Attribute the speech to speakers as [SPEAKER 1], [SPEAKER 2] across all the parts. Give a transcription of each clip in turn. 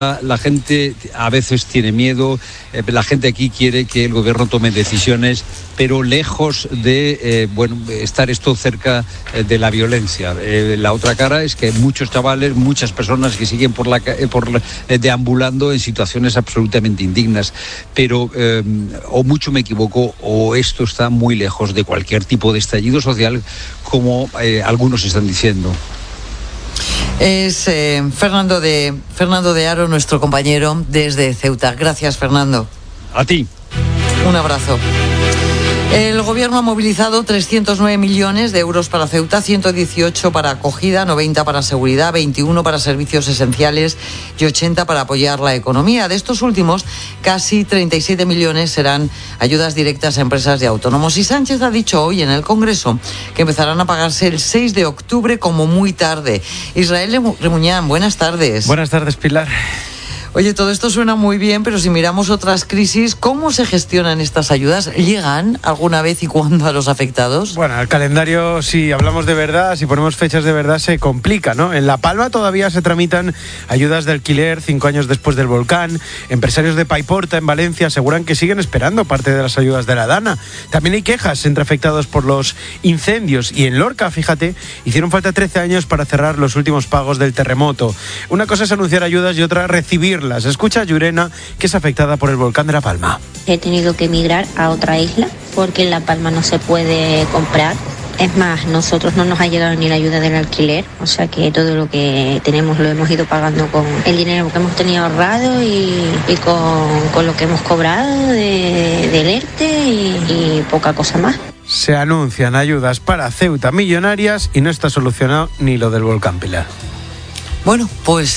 [SPEAKER 1] La gente a veces tiene miedo, la gente aquí quiere que el gobierno tome decisiones, pero lejos de estar esto cerca de la violencia. La otra cara es que hay muchos chavales, muchas personas que siguen deambulando en situaciones absolutamente indignas, pero o mucho me equivoco o esto está muy lejos de cualquier tipo de estallido social como algunos están diciendo.
[SPEAKER 2] Es Fernando de Aro, nuestro compañero desde Ceuta. Gracias, Fernando.
[SPEAKER 1] A ti.
[SPEAKER 2] Un abrazo. El gobierno ha movilizado 309 millones de euros para Ceuta, 118 para acogida, 90 para seguridad, 21 para servicios esenciales y 80 para apoyar la economía. De estos últimos, casi 37 millones serán ayudas directas a empresas y autónomos. Y Sánchez ha dicho hoy en el Congreso que empezarán a pagarse el 6 de octubre como muy tarde. Israel Remuñán, buenas tardes.
[SPEAKER 3] Buenas tardes, Pilar.
[SPEAKER 2] Oye, todo esto suena muy bien, pero si miramos otras crisis, ¿cómo se gestionan estas ayudas? ¿Llegan alguna vez y cuándo a los afectados?
[SPEAKER 3] Bueno, el calendario, si hablamos de verdad, si ponemos fechas de verdad, se complica, ¿no? En La Palma todavía se tramitan ayudas de alquiler 5 años después del volcán. Empresarios de Paiporta, en Valencia, aseguran que siguen esperando parte de las ayudas de la Dana. También hay quejas entre afectados por los incendios. Y en Lorca, fíjate, hicieron falta 13 años para cerrar los últimos pagos del terremoto. Una cosa es anunciar ayudas y otra recibir. Las escucha Llurena, que es afectada por el volcán de La Palma.
[SPEAKER 4] He tenido que emigrar a otra isla porque en La Palma no se puede comprar. Es más, nosotros no nos ha llegado ni la ayuda del alquiler, o sea que todo lo que tenemos lo hemos ido pagando con el dinero que hemos tenido ahorrado y con lo que hemos cobrado del ERTE y poca cosa más.
[SPEAKER 3] Se anuncian ayudas para Ceuta millonarias y no está solucionado ni lo del volcán, Pilar.
[SPEAKER 2] Bueno, pues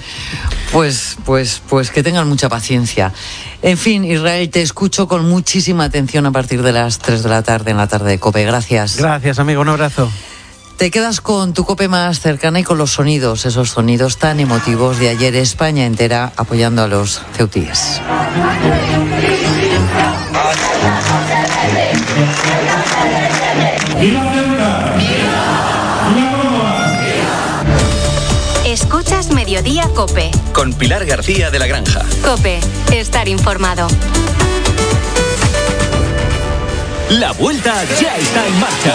[SPEAKER 2] que tengan mucha paciencia. En fin, Israel, te escucho con muchísima atención a partir de las 3 de la tarde en la tarde de COPE. Gracias.
[SPEAKER 3] Gracias, amigo, un abrazo.
[SPEAKER 2] Te quedas con tu COPE más cercana y con los sonidos, esos sonidos tan emotivos de ayer, España entera apoyando a los ceutíes.
[SPEAKER 5] Escuchas Mediodía COPE.
[SPEAKER 6] Con Pilar García de la Granja.
[SPEAKER 5] COPE, estar informado.
[SPEAKER 6] La vuelta ya está en marcha.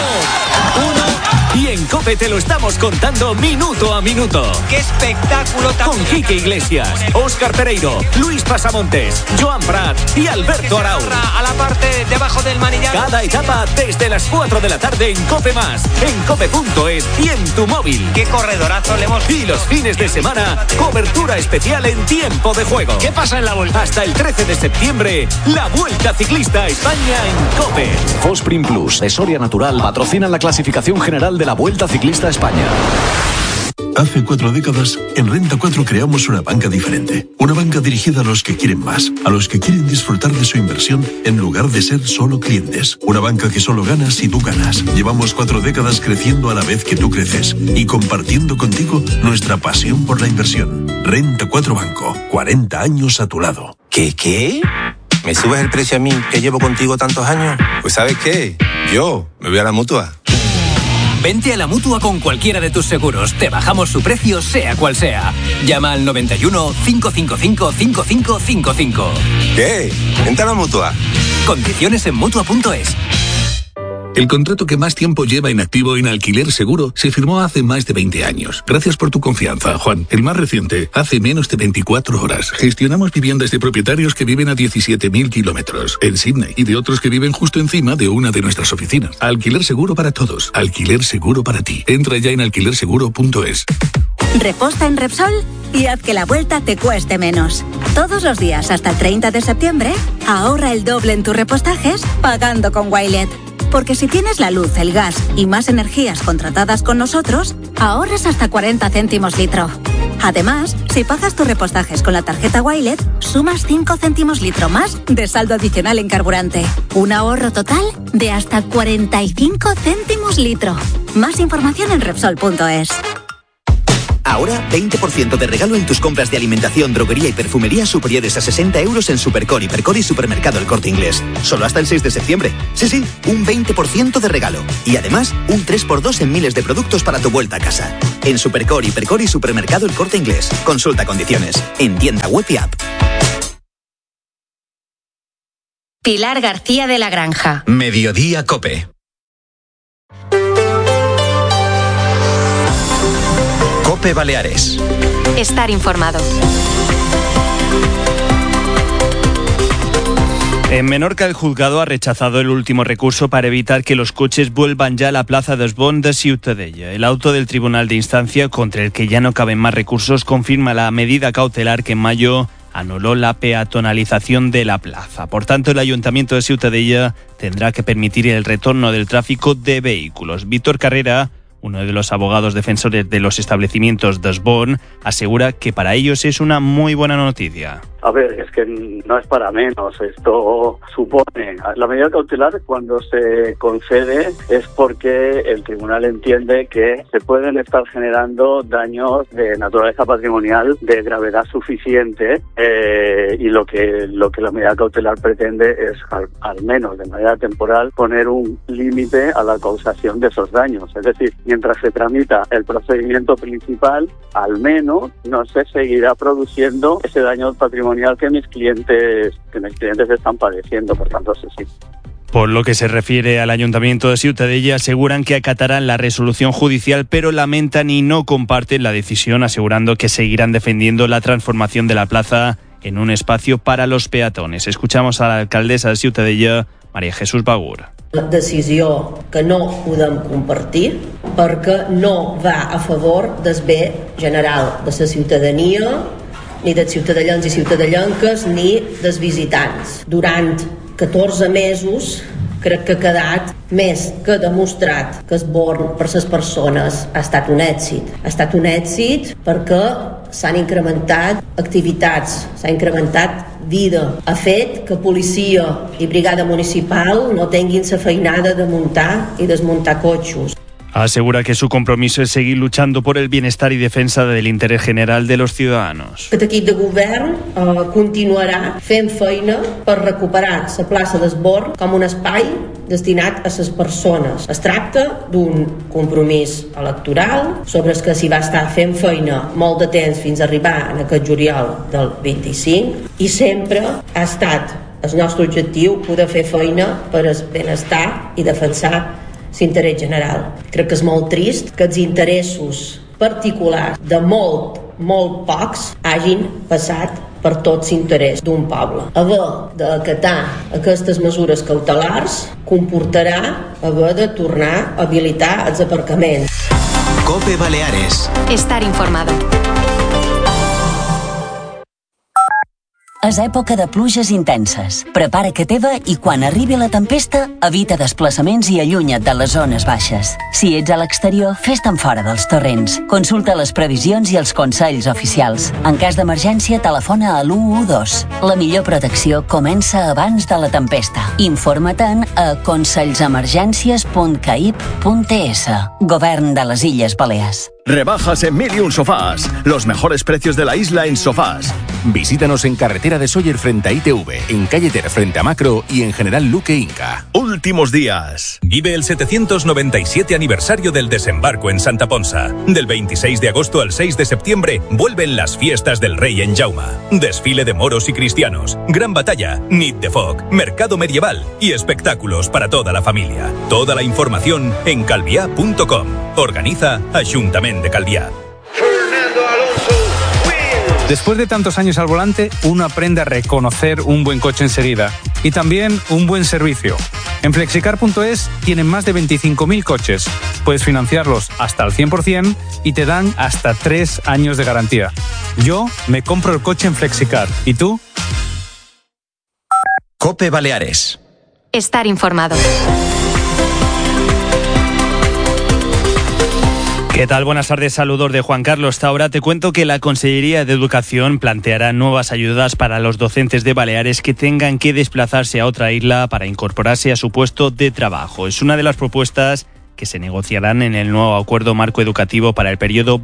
[SPEAKER 6] Y en COPE te lo estamos contando minuto a minuto.
[SPEAKER 7] ¡Qué espectáculo tan!
[SPEAKER 6] Con Quique Iglesias, Óscar Pereiro, Luis Pasamontes, Joan Prat y Alberto Arau.
[SPEAKER 7] A la parte debajo del manillar.
[SPEAKER 6] Cada etapa desde las 4 de la tarde en COPE+, en cope.es y en tu móvil.
[SPEAKER 7] ¡Qué corredorazo le hemos!
[SPEAKER 6] Y los fines de semana, cobertura especial en tiempo de juego.
[SPEAKER 7] ¿Qué pasa en la vuelta?
[SPEAKER 6] Hasta el 13 de septiembre, la Vuelta Ciclista a España en COPE.
[SPEAKER 8] Fosprin Plus, de Soria Natural, patrocinan la clasificación general de la Vuelta Ciclista a España.
[SPEAKER 9] Hace 4 décadas, en Renta 4 creamos una banca diferente. Una banca dirigida a los que quieren más, a los que quieren disfrutar de su inversión en lugar de ser solo clientes. Una banca que solo gana si tú ganas. Llevamos 4 décadas creciendo a la vez que tú creces y compartiendo contigo nuestra pasión por la inversión. Renta 4 Banco, 40 años a tu lado.
[SPEAKER 10] ¿Qué? ¿Me subes el precio a mí, que llevo contigo tantos años? Pues ¿sabes qué? Yo me voy a la Mutua.
[SPEAKER 6] Vente a la Mutua con cualquiera de tus seguros. Te bajamos su precio, sea cual sea. Llama al 91 555 5555.
[SPEAKER 10] ¿Qué? Vente a la Mutua.
[SPEAKER 6] Condiciones en Mutua.es.
[SPEAKER 11] El contrato que más tiempo lleva inactivo en Alquiler Seguro se firmó hace más de 20 años. Gracias por tu confianza, Juan. El más reciente, hace menos de 24 horas. Gestionamos viviendas de propietarios que viven a 17.000 kilómetros en Sydney y de otros que viven justo encima de una de nuestras oficinas. Alquiler Seguro para todos. Alquiler Seguro para ti. Entra ya en alquilerseguro.es.
[SPEAKER 12] Reposta en Repsol y haz que la vuelta te cueste menos. Todos los días hasta el 30 de septiembre, ahorra el doble en tus repostajes pagando con Wilet. Porque si tienes la luz, el gas y más energías contratadas con nosotros, ahorras hasta 40 céntimos litro. Además, si pagas tus repostajes con la tarjeta Wilet, sumas 5 céntimos litro más de saldo adicional en carburante. Un ahorro total de hasta 45 céntimos litro. Más información en Repsol.es.
[SPEAKER 13] Ahora 20% de regalo en tus compras de alimentación, droguería y perfumería superiores a 60 euros en Supercore, Hipercore y Supermercado El Corte Inglés. Solo hasta el 6 de septiembre. Sí, un 20% de regalo. Y además, un 3x2 en miles de productos para tu vuelta a casa. En Supercore, Hipercore y Supermercado El Corte Inglés. Consulta condiciones. En tienda web y app.
[SPEAKER 5] Pilar García de la Granja.
[SPEAKER 14] Mediodía COPE. COPE Baleares.
[SPEAKER 5] Estar informado.
[SPEAKER 15] En Menorca, el juzgado ha rechazado el último recurso para evitar que los coches vuelvan ya a la plaza d'Esbón de Ciutadella. El auto del Tribunal de Instancia, contra el que ya no caben más recursos, confirma la medida cautelar que en mayo anuló la peatonalización de la plaza. Por tanto, el Ayuntamiento de Ciutadella tendrá que permitir el retorno del tráfico de vehículos. Víctor Carrera, uno de los abogados defensores de los establecimientos d'Esbón, asegura que para ellos es una muy buena noticia.
[SPEAKER 16] A ver, es que no es para menos. Esto supone, la medida cautelar cuando se concede es porque el tribunal entiende que se pueden estar generando daños de naturaleza patrimonial de gravedad suficiente y lo que la medida cautelar pretende es al menos de manera temporal poner un límite a la causación de esos daños. Es decir, mientras se tramita el procedimiento principal, al menos no se seguirá produciendo ese daño patrimonial que mis clientes están padeciendo, por tanto, sí.
[SPEAKER 15] Por lo que se refiere al Ayuntamiento de Ciutadella, aseguran que acatarán la resolución judicial, pero lamentan y no comparten la decisión, asegurando que seguirán defendiendo la transformación de la plaza en un espacio para los peatones. Escuchamos a la alcaldesa de Ciutadella, María Jesús Bagur.
[SPEAKER 17] Decisió que no podem compartir perquè no va a favor del bé general de la ciutadania, ni dels ciutadans i ciutadellanques, ni dels visitants. Durant 14 mesos crec que ha quedat més que demostrat que Esbón per les persones ha estat un èxit. Ha estat un èxit perquè s'han incrementat activitats, s'ha incrementat vida. Ha fet que policia i brigada municipal no tinguin la feinada de muntar i desmuntar cotxos.
[SPEAKER 15] Asegura que su compromiso es seguir luchando por el bienestar y defensa del interés general de los ciudadanos.
[SPEAKER 17] Aquest equip de govern continuarà fent feina per recuperar la plaça d'Esbón com un espai destinat a les persones. Es tracta d'un compromís electoral sobre el que s'hi va estar fent feina molt de temps fins a arribar en aquest juliol del 25 i sempre ha estat el nostre objectiu poder fer feina per al benestar i defensar l'interès general. Crec que és molt trist que els interessos particulars de molt pocs hagin passat per tot l'interès d'un poble. Haver d'acatar aquestes mesures cautelars comportarà haver de tornar a habilitar els aparcaments.
[SPEAKER 14] COPE Baleares.
[SPEAKER 5] Estar informado.
[SPEAKER 18] És època de pluges intenses. Prepara que teva i quan arribi la tempesta, evita desplaçaments i allunya't de les zones baixes. Si ets a l'exterior, fes-te'n fora dels torrents. Consulta les previsions i els consells oficials. En cas d'emergència, telefona a l'112. La millor protecció comença abans de la tempesta. Informa-te'n a consells-emergències.caip.es. Govern de les Illes Balears.
[SPEAKER 19] Rebajas en 1001 Sofás. Los mejores precios de la isla en sofás. Visítanos en carretera de Sóller frente a ITV, en calle Ter frente a Macro y en General Luque Inca.
[SPEAKER 20] Últimos días. Vive el 797 aniversario del desembarco en Santa Ponsa. Del 26 de agosto al 6 de septiembre vuelven las fiestas del Rey en Jaume. Desfile de moros y cristianos, gran batalla, nit de foc, mercado medieval y espectáculos para toda la familia. Toda la información en calviá.com. Organiza Ayuntamiento de Calviá.
[SPEAKER 21] Después de tantos años al volante, uno aprende a reconocer un buen coche enseguida y también un buen servicio. En flexicar.es tienen más de 25.000 coches. Puedes financiarlos hasta al 100% y te dan hasta 3 años de garantía. Yo me compro el coche en Flexicar. ¿Y tú?
[SPEAKER 14] COPE Baleares.
[SPEAKER 5] Estar informado.
[SPEAKER 15] ¿Qué tal? Buenas tardes, saludos de Juan Carlos. Hasta ahora te cuento que la Consellería de Educación planteará nuevas ayudas para los docentes de Baleares que tengan que desplazarse a otra isla para incorporarse a su puesto de trabajo. Es una de las propuestas que se negociarán en el nuevo acuerdo marco educativo para el periodo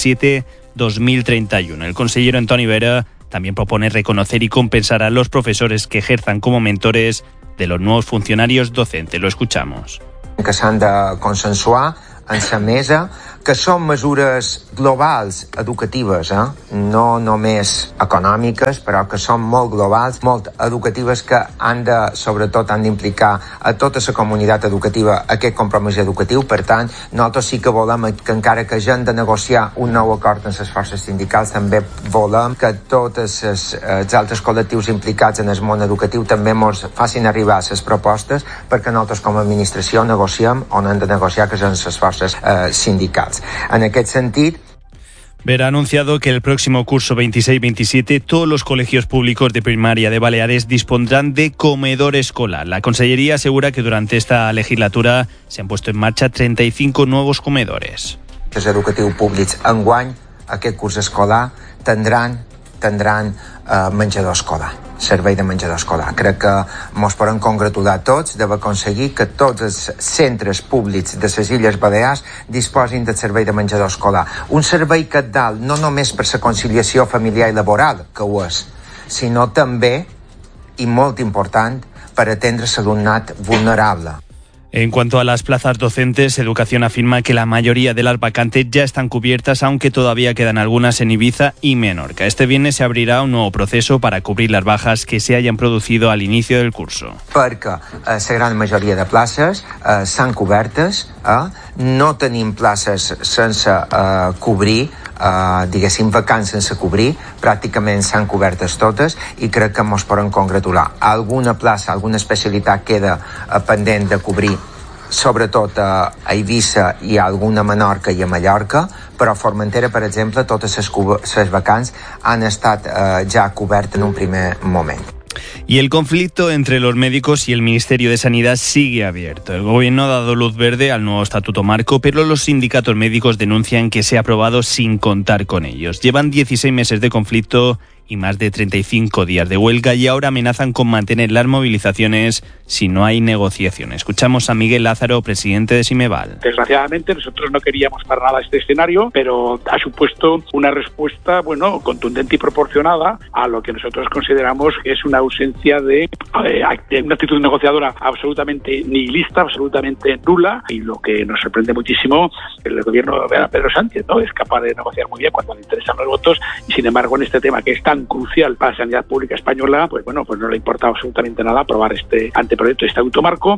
[SPEAKER 15] 27-2031. El consejero Antoni Vera también propone reconocer y compensar a los profesores que ejerzan como mentores de los nuevos funcionarios docentes. Lo escuchamos.
[SPEAKER 1] Que s'han de consensuar en la mesa, que són mesures globals educatives, no només econòmiques, però que són molt globals, molt educatives, que sobretot han d'implicar a tota la comunitat educativa aquest compromís educatiu. Per tant, nosaltres sí que volem que encara que hagin de negociar un nou acord amb les forces sindicals, també volem que tots els altres col·lectius implicats en el món educatiu també ens facin arribar les propostes perquè nosaltres com a administració negociem on hem de negociar, que són les forces sindicals. En aquest sentit,
[SPEAKER 15] Vera ha anunciado que el próximo curso 26-27 todos los colegios públicos de primaria de Baleares dispondrán de comedor escolar. La Consellería asegura que durante esta legislatura se han puesto en marcha 35 nuevos comedores.
[SPEAKER 1] Els educatius públics enguany, aquest curs escolar, tindran menjador escolar, servei de menjador escolar. Crec que ens podem congratular tots d'haver aconseguit que tots els centres públics de les Illes Balears disposin del servei de menjador escolar. Un servei que dalt no només per la conciliació familiar i laboral, que ho és, sinó també, i molt important, per atendre l'alumnat vulnerable.
[SPEAKER 15] En cuanto a las plazas docentes, Educación afirma que la mayoría de las vacantes ya están cubiertas, aunque todavía quedan algunas en Ibiza y Menorca. Este viernes se abrirá un nuevo proceso para cubrir las bajas que se hayan producido al inicio del curso.
[SPEAKER 1] Perquè la gran majoria de places s'han cobertes, no tenim places sense cobrir, diguéssim, vacants sense cobrir, pràcticament s'han cobertes totes i crec que ens podem congratular. Alguna plaça, alguna especialitat queda pendent de cobrir, sobretot a Eivissa i a alguna Menorca i a Mallorca, però a Formentera, per exemple, totes les vacants han estat ja cobertes en un primer moment.
[SPEAKER 15] Y el conflicto entre los médicos y el Ministerio de Sanidad sigue abierto. El gobierno ha dado luz verde al nuevo estatuto marco, pero los sindicatos médicos denuncian que se ha aprobado sin contar con ellos. Llevan 16 meses de conflicto y más de 35 días de huelga y ahora amenazan con mantener las movilizaciones si no hay negociación. Escuchamos a Miguel Lázaro, presidente de Simeval.
[SPEAKER 22] Desgraciadamente nosotros no queríamos para nada este escenario, pero ha supuesto una respuesta, contundente y proporcionada a lo que nosotros consideramos que es una ausencia de una actitud negociadora absolutamente nihilista, absolutamente nula, y lo que nos sorprende muchísimo el gobierno de Pedro Sánchez, ¿no? Es capaz de negociar muy bien cuando le interesan los votos y sin embargo en este tema que es tan crucial para la sanidad pública española, pues no le importa absolutamente nada aprobar este anteproyecto de estatuto marco.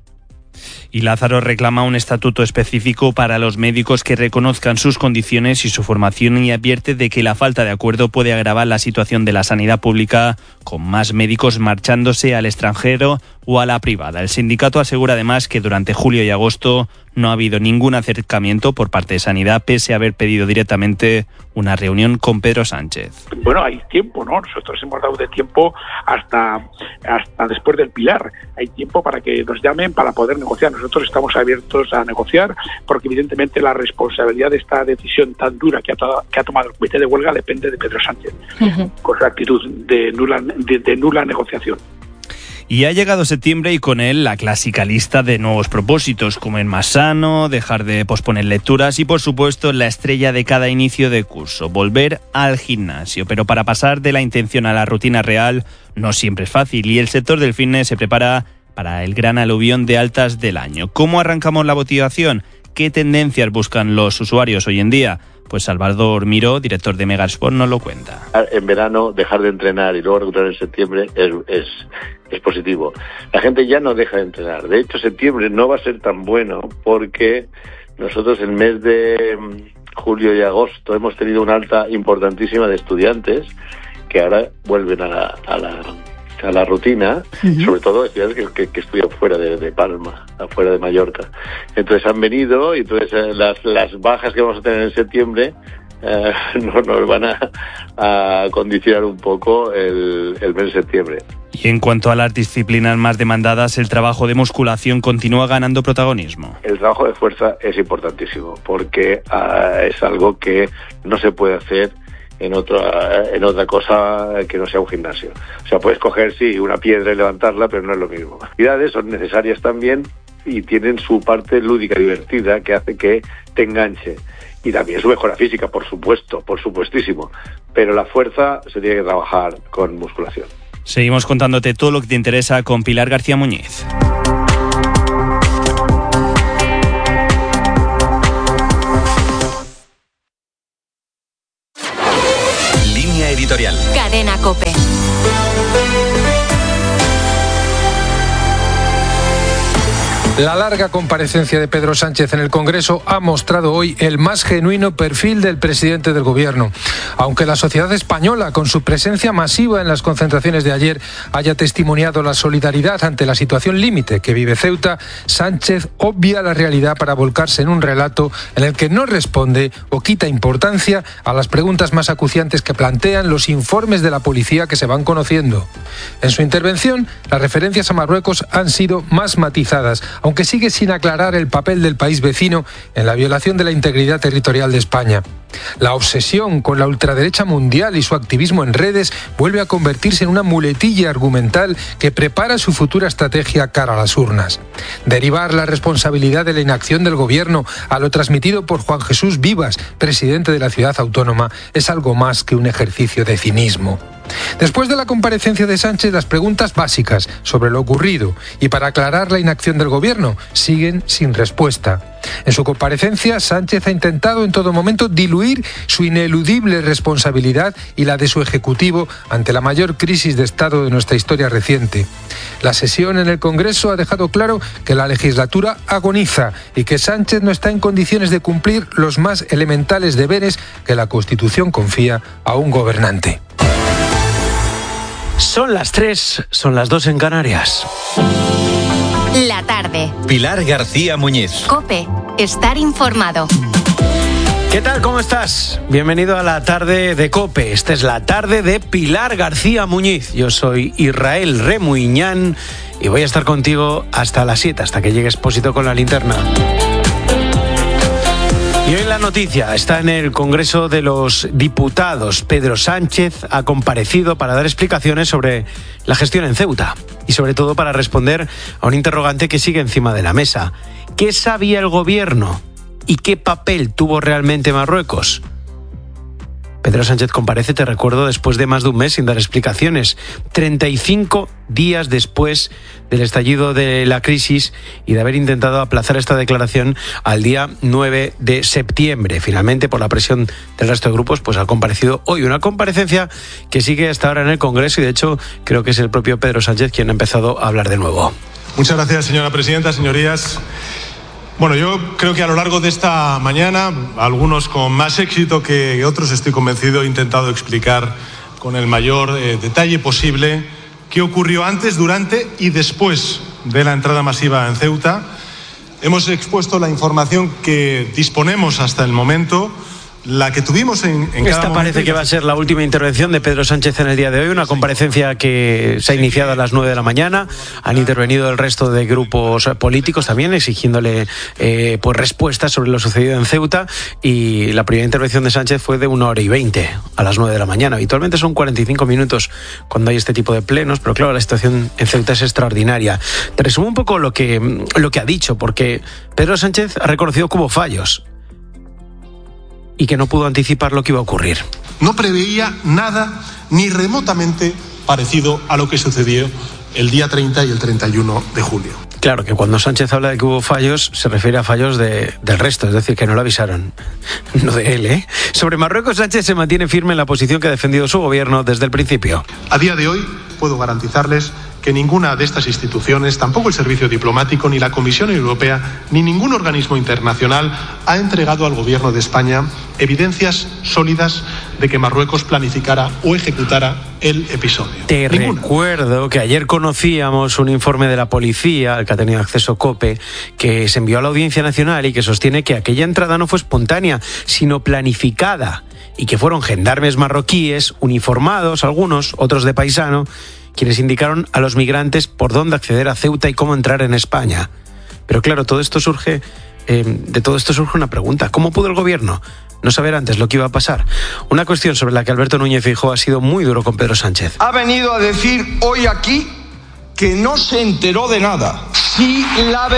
[SPEAKER 15] Y Lázaro reclama un estatuto específico para los médicos que reconozcan sus condiciones y su formación y advierte de que la falta de acuerdo puede agravar la situación de la sanidad pública, con más médicos marchándose al extranjero o a la privada. El sindicato asegura además que durante julio y agosto no ha habido ningún acercamiento por parte de Sanidad, pese a haber pedido directamente una reunión con Pedro Sánchez.
[SPEAKER 22] Hay tiempo, ¿no? Nosotros hemos dado de tiempo hasta después del Pilar. Hay tiempo para que nos llamen para poder negociar. Nosotros estamos abiertos a negociar porque evidentemente la responsabilidad de esta decisión tan dura que ha tomado el comité de huelga depende de Pedro Sánchez, con su actitud de nula negociación.
[SPEAKER 15] Y ha llegado septiembre y con él la clásica lista de nuevos propósitos, comer más sano, dejar de posponer lecturas y por supuesto la estrella de cada inicio de curso, volver al gimnasio. Pero para pasar de la intención a la rutina real no siempre es fácil y el sector del fitness se prepara para el gran aluvión de altas del año. ¿Cómo arrancamos la motivación? ¿Qué tendencias buscan los usuarios hoy en día? Pues Salvador Miró, director de Megasport, nos lo cuenta.
[SPEAKER 23] En verano dejar de entrenar y luego recuperar en septiembre es positivo. La gente ya no deja de entrenar. De hecho, septiembre no va a ser tan bueno porque nosotros el mes de julio y agosto hemos tenido una alta importantísima de estudiantes que ahora vuelven a la rutina, sobre todo estudiantes que estudian fuera de Palma, afuera de Mallorca. Entonces han venido y entonces las bajas que vamos a tener en septiembre nos van a condicionar un poco el mes de septiembre.
[SPEAKER 15] Y en cuanto a las disciplinas más demandadas, el trabajo de musculación continúa ganando protagonismo.
[SPEAKER 23] El trabajo de fuerza es importantísimo porque es algo que no se puede hacer en otra cosa que no sea un gimnasio. O sea, puedes coger, sí, una piedra y levantarla, pero no es lo mismo. Las actividades son necesarias también y tienen su parte lúdica, divertida, que hace que te enganche. Y también su mejora física, por supuesto, por supuestísimo. Pero la fuerza se tiene que trabajar con musculación.
[SPEAKER 15] Seguimos contándote todo lo que te interesa con Pilar García Muñiz.
[SPEAKER 14] Línea editorial.
[SPEAKER 5] Cadena COPE.
[SPEAKER 2] La larga comparecencia de Pedro Sánchez en el Congreso ha mostrado hoy el más genuino perfil del presidente del Gobierno. Aunque la sociedad española, con su presencia masiva en las concentraciones de ayer, haya testimoniado la solidaridad ante la situación límite que vive Ceuta, Sánchez obvia la realidad para volcarse en un relato en el que no responde o quita importancia a las preguntas más acuciantes que plantean los informes de la policía que se van conociendo. En su intervención, las referencias a Marruecos han sido más matizadas, aunque sigue sin aclarar el papel del país vecino en la violación de la integridad territorial de España. La obsesión con la ultraderecha mundial y su activismo en redes vuelve a convertirse en una muletilla argumental que prepara su futura estrategia cara a las urnas. Derivar la responsabilidad de la inacción del Gobierno a lo transmitido por Juan Jesús Vivas, presidente de la ciudad autónoma, es algo más que un ejercicio de cinismo. Después de la comparecencia de Sánchez, las preguntas básicas sobre lo ocurrido y para aclarar la inacción del Gobierno siguen sin respuesta. En su comparecencia, Sánchez ha intentado en todo momento diluir su ineludible responsabilidad y la de su Ejecutivo ante la mayor crisis de Estado de nuestra historia reciente. La sesión en el Congreso ha dejado claro que la legislatura agoniza y que Sánchez no está en condiciones de cumplir los más elementales deberes que la Constitución confía a un gobernante.
[SPEAKER 3] Son las 3, son las 2 en Canarias.
[SPEAKER 5] La tarde.
[SPEAKER 14] Pilar García Muñiz.
[SPEAKER 5] COPE. Estar informado.
[SPEAKER 3] ¿Qué tal? ¿Cómo estás? Bienvenido a la tarde de COPE. Esta es la tarde de Pilar García Muñiz. Yo soy Israel Remuiñán y voy a estar contigo hasta las 7, hasta que llegue Expósito con la linterna. Y hoy la noticia está en el Congreso de los Diputados. Pedro Sánchez ha comparecido para dar explicaciones sobre la gestión en Ceuta y sobre todo para responder a un interrogante que sigue encima de la mesa. ¿Qué sabía el Gobierno y qué papel tuvo realmente Marruecos? Pedro Sánchez comparece, te recuerdo, después de más de un mes sin dar explicaciones. 35 días después del estallido de la crisis y de haber intentado aplazar esta declaración al día 9 de septiembre. Finalmente, por la presión del resto de grupos, pues ha comparecido hoy. Una comparecencia que sigue hasta ahora en el Congreso y, de hecho, creo que es el propio Pedro Sánchez quien ha empezado a hablar de nuevo.
[SPEAKER 4] Muchas gracias, señora presidenta, señorías. Bueno, yo creo que a lo largo de esta mañana, algunos con más éxito que otros, estoy convencido, he intentado explicar con el mayor detalle posible qué ocurrió antes, durante y después de la entrada masiva en Ceuta. Hemos expuesto la información que disponemos hasta el momento, la que tuvimos en cada
[SPEAKER 3] Esta parece que va a ser la última intervención de Pedro Sánchez en el día de hoy, una comparecencia que se ha iniciado a las 9 de la mañana. Han intervenido el resto de grupos políticos también, exigiéndole pues respuestas sobre lo sucedido en Ceuta, y la primera intervención de Sánchez fue de 1 hora y 20 a las 9 de la mañana. Habitualmente son 45 minutos cuando hay este tipo de plenos, pero claro, la situación en Ceuta es extraordinaria. Te resumo un poco lo que ha dicho, porque Pedro Sánchez ha reconocido que hubo fallos y que no pudo anticipar lo que iba a ocurrir.
[SPEAKER 4] No preveía nada ni remotamente parecido a lo que sucedió el día 30 y el 31 de julio.
[SPEAKER 3] Claro, que cuando Sánchez habla de que hubo fallos, se refiere a fallos del resto, es decir, que no lo avisaron, no de él, ¿eh? Sobre Marruecos, Sánchez se mantiene firme en la posición que ha defendido su gobierno desde el principio.
[SPEAKER 4] A día de hoy puedo garantizarles que ninguna de estas instituciones, tampoco el Servicio Diplomático, ni la Comisión Europea, ni ningún organismo internacional ha entregado al Gobierno de España evidencias sólidas de que Marruecos planificara o ejecutara el episodio.
[SPEAKER 3] Te recuerdo que ayer conocíamos un informe de la policía, al que ha tenido acceso COPE, que se envió a la Audiencia Nacional y que sostiene que aquella entrada no fue espontánea, sino planificada, y que fueron gendarmes marroquíes, uniformados, algunos, otros de paisano, quienes indicaron a los migrantes por dónde acceder a Ceuta y cómo entrar en España. Pero claro, de todo esto surge una pregunta. ¿Cómo pudo el gobierno no saber antes lo que iba a pasar? Una cuestión sobre la que Alberto Núñez Feijóo ha sido muy duro con Pedro Sánchez.
[SPEAKER 24] Ha venido a decir hoy aquí
[SPEAKER 7] que no se enteró de nada. Si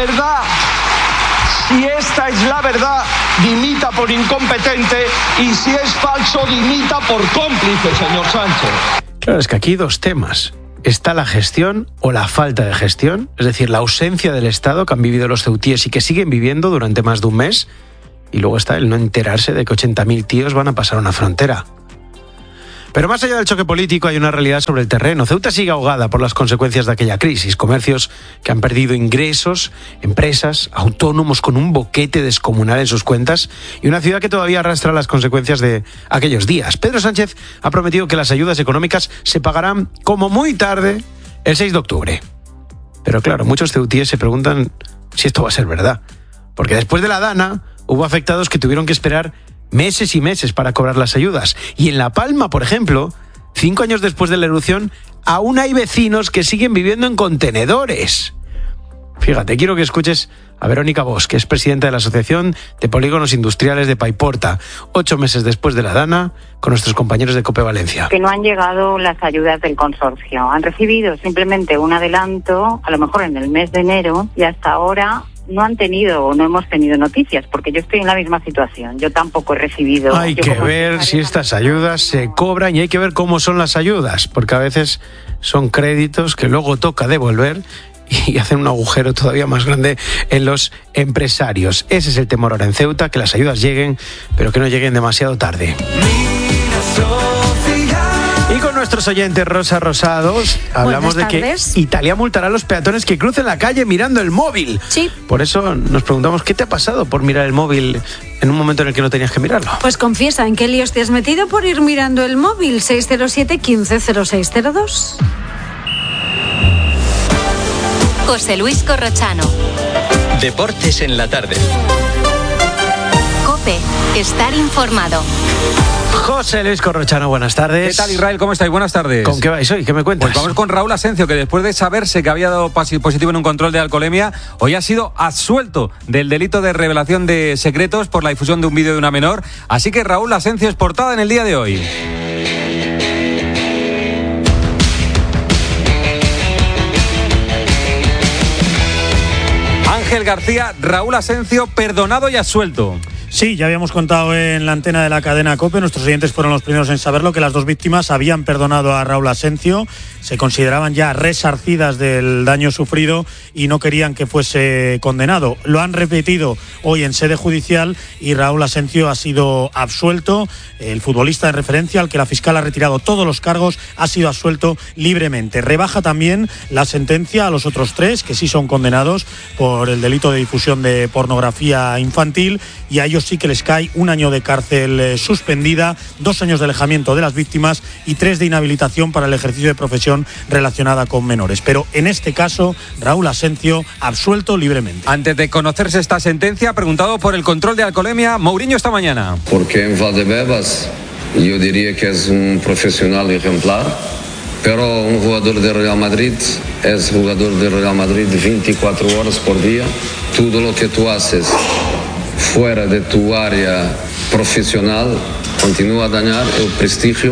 [SPEAKER 7] esta es la verdad, dimita por incompetente, y si es falso, dimita por cómplice, señor Sánchez.
[SPEAKER 3] Claro, es que aquí hay dos temas. Está la gestión o la falta de gestión, es decir, la ausencia del Estado que han vivido los ceutíes y que siguen viviendo durante más de un mes. Y luego está el no enterarse de que 80.000 tíos van a pasar una frontera. Pero más allá del choque político hay una realidad sobre el terreno. Ceuta sigue ahogada por las consecuencias de aquella crisis. Comercios que han perdido ingresos, empresas, autónomos con un boquete descomunal en sus cuentas y una ciudad que todavía arrastra las consecuencias de aquellos días. Pedro Sánchez ha prometido que las ayudas económicas se pagarán como muy tarde el 6 de octubre. Pero claro, muchos ceutíes se preguntan si esto va a ser verdad. Porque después de la Dana hubo afectados que tuvieron que esperar meses y meses para cobrar las ayudas. Y en La Palma, por ejemplo, 5 años después de la erupción, aún hay vecinos que siguen viviendo en contenedores. Fíjate, quiero que escuches a Verónica Bosch, que es presidenta de la Asociación de Polígonos Industriales de Paiporta, 8 meses después de la Dana, con nuestros compañeros de COPE Valencia.
[SPEAKER 8] Que no han llegado las ayudas del consorcio. Han recibido simplemente un adelanto, a lo mejor en el mes de enero, y hasta ahora no han tenido o no hemos tenido noticias, porque yo estoy en la misma situación. Yo tampoco he recibido.
[SPEAKER 3] Hay que ver si estas ayudas se cobran y hay que ver cómo son las ayudas, porque a veces son créditos que luego toca devolver y hacen un agujero todavía más grande en los empresarios. Ese es el temor ahora en Ceuta, que las ayudas lleguen, pero que no lleguen demasiado tarde. Y con nuestros oyentes Rosa Rosados hablamos de que Italia multará a los peatones que crucen la calle mirando el móvil.
[SPEAKER 9] Sí.
[SPEAKER 3] Por eso nos preguntamos, ¿qué te ha pasado por mirar el móvil en un momento en el que no tenías que mirarlo?
[SPEAKER 9] Pues confiesa, ¿en qué líos te has metido por ir mirando el móvil? 607 15 0602.
[SPEAKER 5] José Luis Corrochano.
[SPEAKER 14] Deportes en la tarde.
[SPEAKER 5] COPE. Estar informado.
[SPEAKER 3] José Luis Corrochano, buenas tardes.
[SPEAKER 24] ¿Qué tal, Israel? ¿Cómo estáis? Buenas tardes.
[SPEAKER 3] ¿Con qué vais hoy? ¿Qué me cuentas?
[SPEAKER 24] Pues vamos con Raúl Asencio, que después de saberse que había dado positivo en un control de alcoholemia, hoy ha sido absuelto del delito de revelación de secretos por la difusión de un vídeo de una menor. Así que Raúl Asencio es portada en el día de hoy. Ángel García, Raúl Asencio perdonado y absuelto.
[SPEAKER 25] Sí, ya habíamos contado en la antena de la cadena COPE, nuestros oyentes fueron los primeros en saberlo, que las dos víctimas habían perdonado a Raúl Asencio, se consideraban ya resarcidas del daño sufrido y no querían que fuese condenado. Lo han repetido hoy en sede judicial y Raúl Asencio ha sido absuelto. El futbolista de referencia, al que la fiscal ha retirado todos los cargos, ha sido absuelto libremente. Rebaja también la sentencia a los otros 3, que sí son condenados por el delito de difusión de pornografía infantil, y a ellos sí que les cae 1 año de cárcel suspendida, 2 años de alejamiento de las víctimas y 3 de inhabilitación para el ejercicio de profesión relacionada con menores. Pero en este caso, Raúl Asencio absuelto libremente.
[SPEAKER 24] Antes de conocerse esta sentencia, preguntado por el control de alcoholemia, Mourinho esta mañana.
[SPEAKER 26] Porque en Valdebebas yo diría que es un profesional ejemplar, pero un jugador de Real Madrid es jugador de Real Madrid 24 horas por día. Todo lo que tú haces fuera de tu área profesional continúa a dañar el prestigio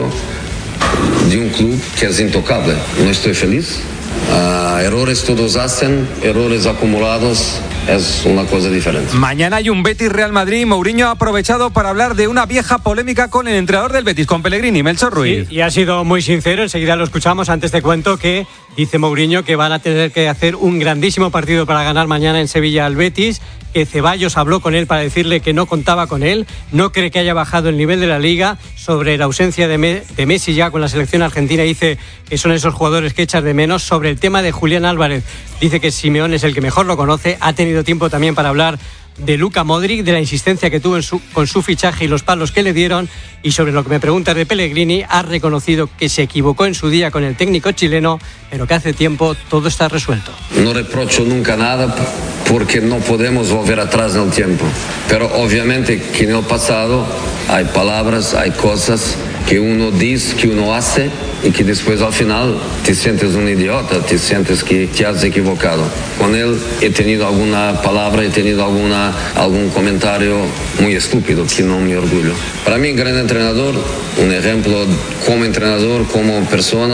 [SPEAKER 26] de un club que es intocable. No estoy feliz. Errores todos hacen, errores acumulados es una cosa diferente.
[SPEAKER 24] Mañana hay un Betis-Real Madrid. Mourinho ha aprovechado para hablar de una vieja polémica con el entrenador del Betis, con Pellegrini, Melchor Ruiz.
[SPEAKER 27] Sí, y ha sido muy sincero, enseguida lo escuchamos. Antes te cuento que dice Mourinho que van a tener que hacer un grandísimo partido para ganar mañana en Sevilla al Betis, que Ceballos habló con él para decirle que no contaba con él, no cree que haya bajado el nivel de la Liga. Sobre la ausencia de Messi ya con la selección argentina, dice que son esos jugadores que echas de menos. Sobre el tema de Julián Álvarez, dice que Simeone es el que mejor lo conoce. Ha tenido tiempo también para hablar de Luka Modric, de la insistencia que tuvo con su fichaje y los palos que le dieron. Y sobre lo que me preguntas de Pellegrini, ha reconocido que se equivocó en su día con el técnico chileno, pero que hace tiempo todo está resuelto.
[SPEAKER 26] No reprocho nunca nada porque no podemos volver atrás en el tiempo, pero obviamente que en el pasado hay palabras, hay cosas que uno dice, que uno hace y que después al final te sientes un idiota, te sientes que te has equivocado. Con él he tenido alguna palabra, he tenido algún comentario muy estúpido que no me orgullo. Para mí, gran entrenador, un ejemplo como entrenador, como persona,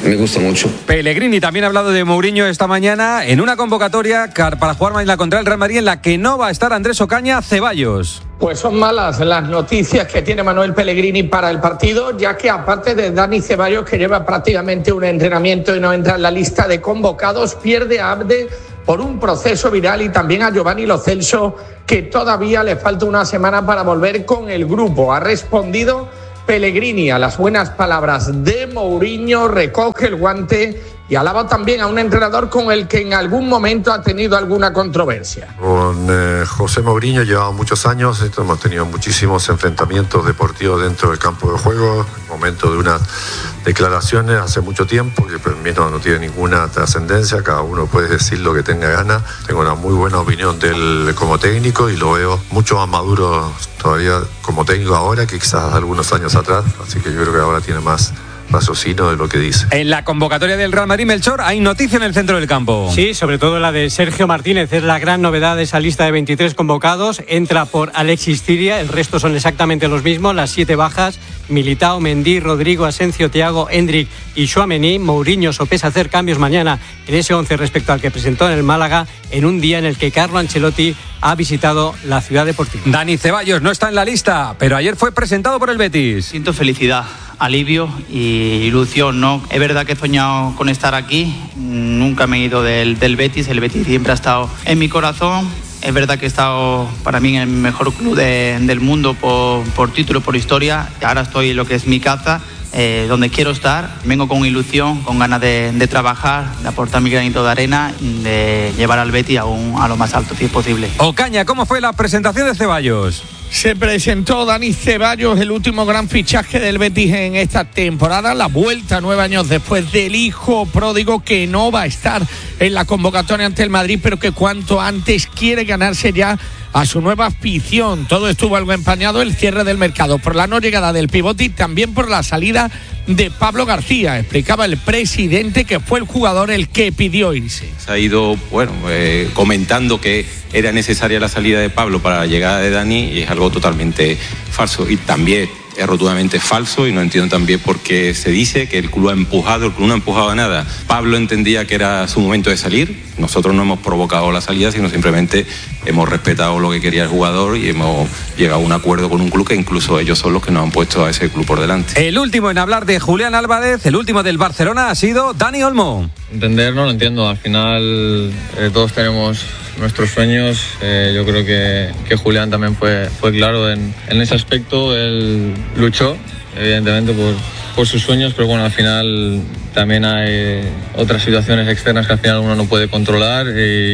[SPEAKER 26] me gusta mucho.
[SPEAKER 24] Pellegrini también ha hablado de Mourinho esta mañana en una convocatoria para jugar mañana contra el Real Madrid en la que no va a estar Andrés Ocaña. Ceballos.
[SPEAKER 6] Pues son malas las noticias que tiene Manuel Pellegrini para el partido, ya que aparte de Dani Ceballos, que lleva prácticamente un entrenamiento y no entra en la lista de convocados, pierde a Abde por un proceso viral y también a Giovanni Lo Celso, que todavía le falta una semana para volver con el grupo. Ha respondido Pellegrini a las buenas palabras de Mourinho, recoge el guante y alaba también a un entrenador con el que en algún momento ha tenido alguna controversia.
[SPEAKER 10] Con José Mourinho llevamos muchos años, hemos tenido muchísimos enfrentamientos deportivos dentro del campo de juego, en momento de unas declaraciones hace mucho tiempo, que para mí no tiene ninguna trascendencia, cada uno puede decir lo que tenga ganas. Tengo una muy buena opinión de él como técnico y lo veo mucho más maduro todavía como técnico ahora que quizás algunos años atrás, así que yo creo que ahora tiene más raciocinio de lo que dice.
[SPEAKER 24] En la convocatoria del Real Madrid, Melchor, hay noticia en el centro del campo.
[SPEAKER 27] Sí, sobre todo la de Sergio Martínez, es la gran novedad de esa lista de 23 convocados. Entra por Alexis Ciria, el resto son exactamente los mismos, las 7 bajas: Militao, Mendy, Rodrigo, Asensio, Thiago, Endrick y Tchouaméni. Mourinho sopesa hacer cambios mañana en ese 11 respecto al que presentó en el Málaga, en un día en el que Carlo Ancelotti ha visitado la ciudad deportiva.
[SPEAKER 24] Dani Ceballos no está en la lista, pero ayer fue presentado por el Betis.
[SPEAKER 11] Siento felicidad, alivio y ilusión, ¿no? Es verdad que he soñado con estar aquí, nunca me he ido del Betis, el Betis siempre ha estado en mi corazón. Es verdad que he estado para mí en el mejor club del mundo por título, por historia. Ahora estoy en lo que es mi casa, donde quiero estar. Vengo con ilusión, con ganas de trabajar, de aportar mi granito de arena, de llevar al Betis a lo más alto si es posible.
[SPEAKER 24] Ocaña, ¿cómo fue la presentación de Ceballos?
[SPEAKER 6] Se presentó Dani Ceballos, el último gran fichaje del Betis en esta temporada, la vuelta 9 años después del hijo pródigo, que no va a estar en la convocatoria ante el Madrid, pero que cuanto antes quiere ganarse ya a su nueva afición. Todo estuvo algo empañado el cierre del mercado por la no llegada del pivote y también por la salida de Pablo García. Explicaba el presidente que fue el jugador el que pidió irse.
[SPEAKER 12] Se ha ido comentando que era necesaria la salida de Pablo para la llegada de Dani y es algo totalmente falso y también es rotundamente falso y no entiendo también por qué se dice que el club ha empujado, el club no ha empujado nada. Pablo entendía que era su momento de salir, nosotros no hemos provocado la salida, sino simplemente hemos respetado lo que quería el jugador y hemos llegado a un acuerdo con un club que incluso ellos son los que nos han puesto a ese club por delante.
[SPEAKER 24] El último en hablar de Julián Álvarez, el último del Barcelona, ha sido Dani Olmo.
[SPEAKER 13] Entender no lo entiendo, al final todos tenemos nuestros sueños. Yo creo que Julián también fue claro en ese aspecto. Él luchó evidentemente por sus sueños, pero bueno, al final también hay otras situaciones externas que al final uno no puede controlar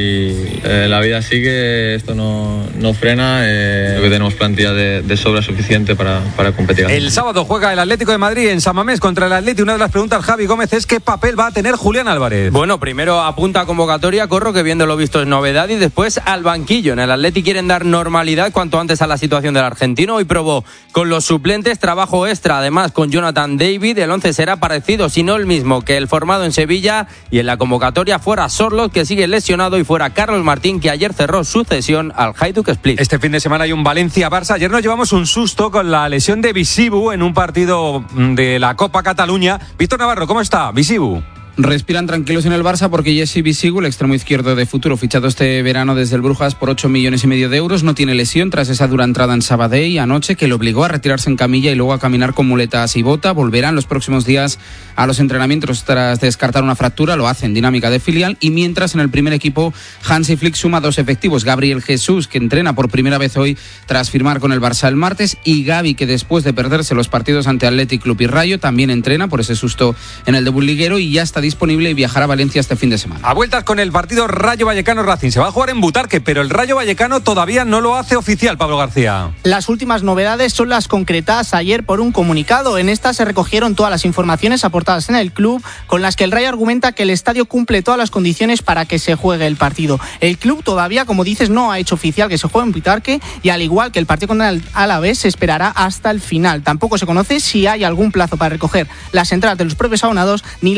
[SPEAKER 13] y la vida sigue, esto no frena. Creo que tenemos plantilla de sobra suficiente para competir.
[SPEAKER 24] El sábado juega el Atlético de Madrid en San Mamés contra el Atleti. Una de las preguntas, Javi Gómez, es ¿qué papel va a tener Julián Álvarez?
[SPEAKER 16] Bueno, primero apunta a convocatoria, Corro, que viendo lo visto es novedad, y después al banquillo. En el Atleti quieren dar normalidad cuanto antes a la situación del argentino. Hoy probó con los suplentes, trabajo extra además con Jonathan David. El 11 será parecido, si no el mismo que el formado en Sevilla, y en la convocatoria fuera Sorloth, que sigue lesionado, y fuera Carlos Martín, que ayer cerró su cesión al Hajduk Split.
[SPEAKER 24] Este fin de semana hay un Valencia-Barça. Ayer nos llevamos un susto con la lesión de Visibu en un partido de la Copa Cataluña. Víctor Navarro, ¿cómo está Visibu?
[SPEAKER 17] Respiran tranquilos en el Barça porque Jesse Visigu, el extremo izquierdo de futuro, fichado este verano desde el Brujas por 8,5 millones de euros, no tiene lesión tras esa dura entrada en Sabadell anoche que le obligó a retirarse en camilla y luego a caminar con muletas y bota. Volverán los próximos días a los entrenamientos tras descartar una fractura, lo hacen dinámica de filial, y mientras en el primer equipo Hansi Flick suma 2 efectivos: Gabriel Jesús, que entrena por primera vez hoy tras firmar con el Barça el martes, y Gavi, que después de perderse los partidos ante Athletic Club y Rayo también entrena por ese susto en el debut liguero y ya está disponible y viajará a Valencia este fin de semana.
[SPEAKER 24] A vueltas con el partido Rayo Vallecano-Racing. Se va a jugar en Butarque, pero el Rayo Vallecano todavía no lo hace oficial, Pablo García.
[SPEAKER 28] Las últimas novedades son las concretadas ayer por un comunicado. En esta se recogieron todas las informaciones aportadas en el club, con las que el Rayo argumenta que el estadio cumple todas las condiciones para que se juegue el partido. El club todavía, como dices, no ha hecho oficial que se juegue en Butarque, y al igual que el partido contra el Alavés, se esperará hasta el final. Tampoco se conoce si hay algún plazo para recoger las entradas de los propios abonados ni la asistencia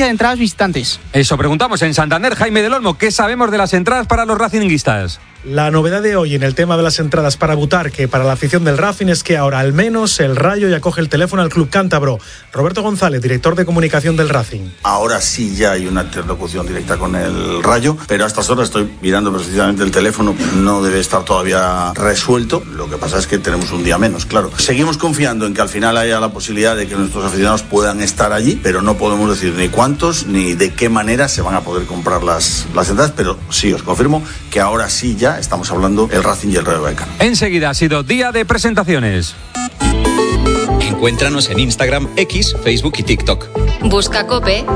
[SPEAKER 28] de entradas visitantes.
[SPEAKER 24] Eso preguntamos en Santander. Jaime del Olmo, ¿qué sabemos de las entradas para los racinguistas?
[SPEAKER 1] La novedad de hoy en el tema de las entradas para Butarque, para la afición del Racing, es que ahora al menos el Rayo ya coge el teléfono al club cántabro. Roberto González, director de comunicación del Racing.
[SPEAKER 15] Ahora sí ya hay una interlocución directa con el Rayo, pero a estas horas estoy mirando precisamente el teléfono, no debe estar todavía resuelto. Lo que pasa es que tenemos un día menos, claro. Seguimos confiando en que al final haya la posibilidad de que nuestros aficionados puedan estar allí, pero no podemos decir ni cuántos ni de qué manera se van a poder comprar las entradas, pero sí os confirmo que ahora sí ya estamos hablando el Racing y el Rayo Vallecano.
[SPEAKER 24] Enseguida ha sido día de presentaciones.
[SPEAKER 14] Encuéntranos en Instagram, X, Facebook y TikTok.
[SPEAKER 5] Busca COPE